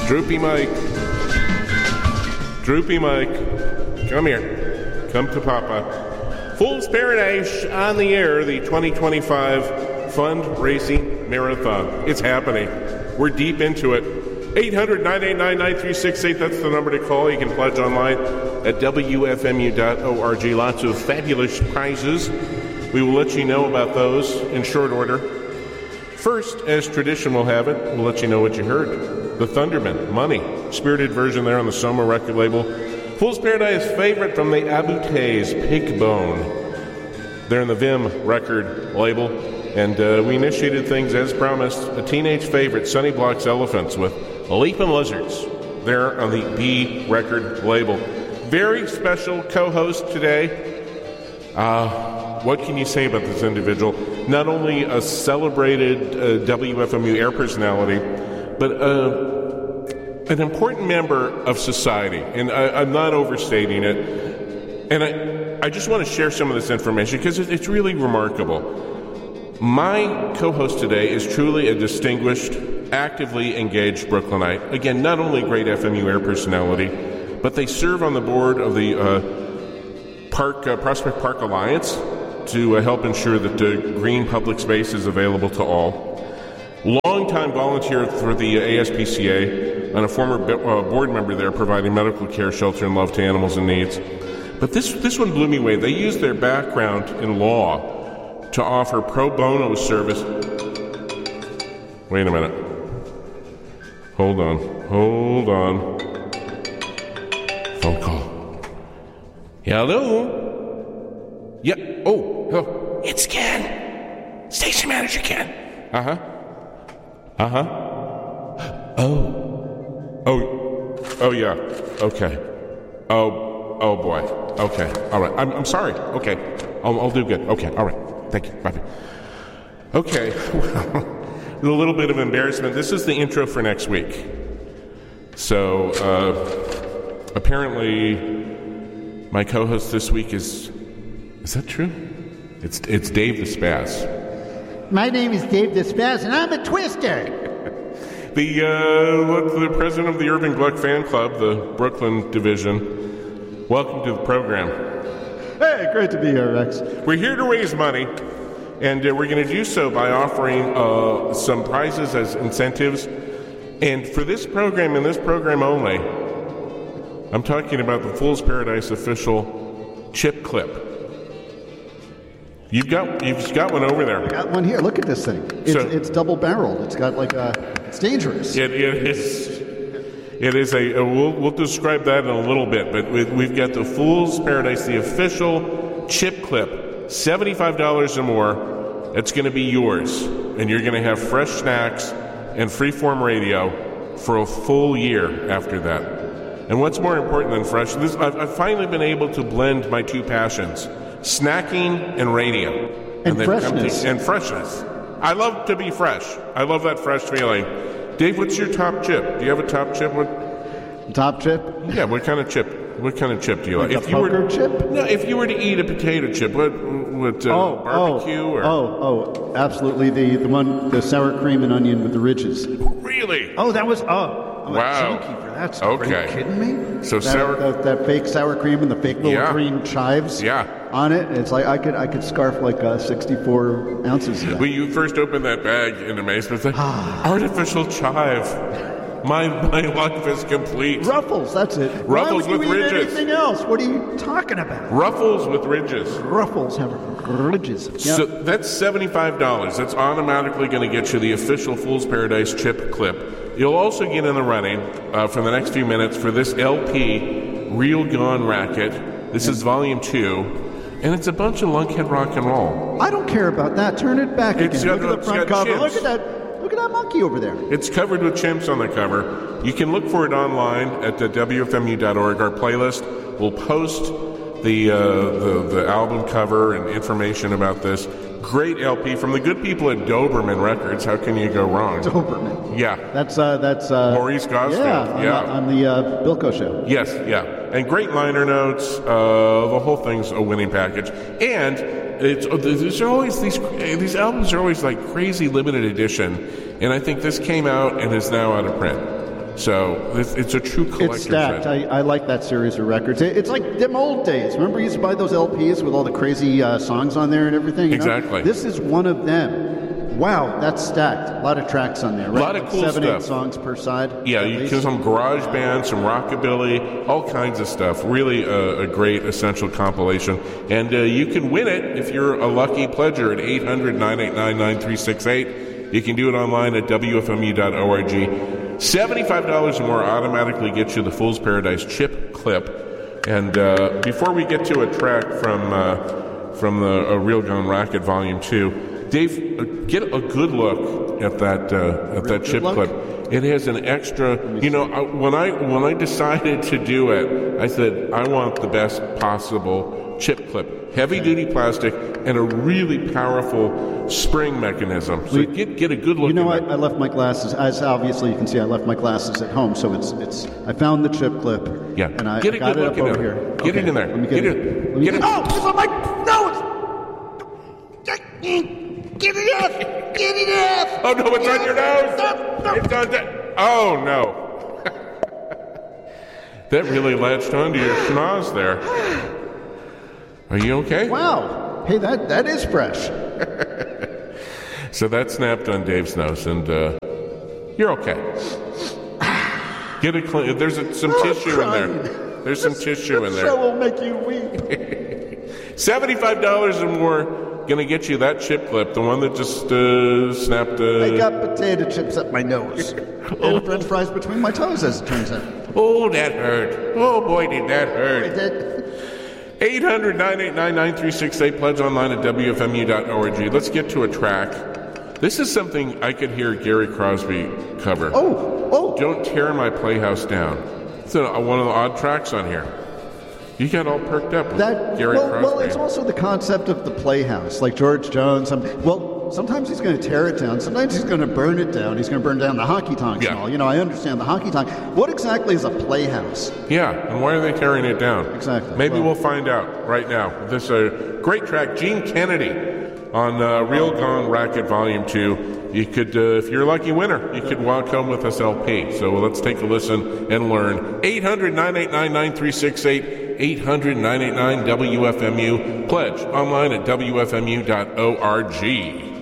Droopy Mike. Droopy Mike. Come here. Come to Papa. Fool's Paradise on the air, the 2025 fundraising marathon. It's happening. We're deep into it. 800-989-9368. That's the number to call. You can pledge online at WFMU.org. Lots of fabulous prizes. We will let you know about those in short order. First, as tradition will have it, we'll let you know what you heard. The Thundermen, Money, spirited version there on the Soma record label. Fool's Paradise favorite from the Abutes, Pig Bone. They're in the Vim record label. And we initiated things as promised. A teenage favorite, Sunny Block's Elephants with Leapin' Lizards. There on the B record label. Very special co-host today. What can you say about this individual? Not only a celebrated WFMU air personality, but an important member of society. And I'm not overstating it. And I just want to share some of this information because it's really remarkable. My co-host today is truly a distinguished, actively engaged Brooklynite. Again, not only a great FMU air personality, but they serve on the board of the Prospect Park Alliance to help ensure that green public space is available to all. Longtime volunteer for the ASPCA and a former board member there providing medical care, shelter, and love to animals in need. But this one blew me away. They used their background in law to offer pro bono service. Wait a minute. Hold on. Phone call. Hello? Yeah. Oh, hello. It's Ken. Station manager Ken. Uh-huh. Oh, yeah. Okay. Oh, boy. Okay. All right. I'm sorry. Okay. I'll do good. Okay. All right. Thank you. Bye. Okay. With a little bit of embarrassment, this is the intro for next week. So, apparently, my co-host this week is that true? It's Dave the Spaz. My name is Dave the Spaz, and I'm a twister. The president of the Irving Gluck fan club, the Brooklyn division. Welcome to the program. Hey, great to be here, Rex. We're here to raise money, and we're going to do so by offering some prizes as incentives. And for this program and this program only, I'm talking about the Fool's Paradise official chip clip. You've got one over there. I got one here. Look at this thing. It's double-barreled. It's got it's dangerous. It is. It is we'll describe that in a little bit, but we've got the Fool's Paradise, the official chip clip, $75 or more. It's going to be yours, and you're going to have fresh snacks and freeform radio for a full year after that. And what's more important than fresh? I've finally been able to blend my two passions, snacking and radio. And freshness. And freshness. I love to be fresh. I love that fresh feeling. Dave, what's your top chip? Do you have a top chip? Top chip? Yeah, what kind of chip? What kind of chip do you like? A poker chip? No, if you were to eat a potato chip, barbecue or? Oh, absolutely. The sour cream and onion with the ridges. Really? Oh, that was, wow. Chunky for that stuff. Okay. Are you kidding me? So that fake sour cream and the fake little green chives on it. It's like I could scarf like 64 ounces of that. When you first opened that bag in amazement, it's like, artificial chive. My life is complete. Ruffles, that's it. Ruffles with ridges. Anything else? What are you talking about? Ruffles with ridges. Ruffles have ridges. Yep. So that's $75. That's automatically going to get you the official Fool's Paradise chip clip. You'll also get in the running for the next few minutes for this LP, Real Gone Racket. This is Volume 2, and it's a bunch of lunkhead rock and roll. I don't care about that. Turn it back again. Look at the front cover. Chimps. Look at that monkey over there. It's covered with chimps on the cover. You can look for it online at WFMU.org. Our playlist will post the album cover and information about this. Great LP from the good people at Doberman Records. How can you go wrong? Doberman. Yeah. That's Maurice Gosfield. On the Bilko show. Yes, yeah. And great liner notes. The whole thing's a winning package. And these albums are always like crazy limited edition. And I think this came out and is now out of print. So it's a true collector's It's stacked. item. I like that series of records. It's like them old days. Remember, you used to buy those LPs with all the crazy songs on there and everything? You know? Exactly. This is one of them. Wow, that's stacked. A lot of tracks on there, right? A lot of cool 7, stuff. 8 songs per side. Yeah, you can some garage band, some rockabilly, all kinds of stuff. Really a great essential compilation. And you can win it if you're a lucky pledger at 800-989-9368. You can do it online at WFMU.org. $75 or more automatically gets you the Fool's Paradise chip clip. And before we get to a track from the Real Gun Racket Volume 2, Dave, get a good look at that chip clip. It has an extra. When I decided to do it, I said I want the best possible chip clip, heavy duty plastic, and a really powerful spring mechanism. So get a good look. I left my glasses. As obviously you can see, I left my glasses at home. So it's. I found the chip clip. Yeah, and I get a got good it look up in over there. here. Get it in there. Let me get it. Get it. Oh, it's on my nose. Get it off! Get it off! Oh no, it's on your nose! Stop. It's on oh no. That really latched onto your schnoz there. Are you okay? Wow. Hey, that is fresh. So that snapped on Dave's nose, and you're okay. Get it clean. There's some tissue crying. in there. There's some tissue in there. Show will make you weep. $75 or more. Going to get you that chip clip, the one that just snapped. I got potato chips up my nose. And French fries between my toes, as it turns out. Oh, that hurt. Oh, boy, did that hurt. It did. 800-989-9368. Pledge online at WFMU.org. Let's get to a track. This is something I could hear Gary Crosby cover. Oh. Don't Tear My Playhouse Down. It's one of the odd tracks on here. You got all perked up with Gary Crosby. Well, it's also the concept of the playhouse, like George Jones. Sometimes he's going to tear it down. Sometimes he's going to burn it down. He's going to burn down the hockey tonks and all. I understand the hockey tonk. What exactly is a playhouse? Yeah, and why are they tearing it down? Exactly. Maybe we'll find out right now. This great track, Gene Kennedy, on Real Gone Racket Volume 2. You could, if you're a lucky winner, you could walk home with this LP. So let's take a listen and learn. 800-989-9368. 800-989-WFMU. Pledge online at WFMU.org.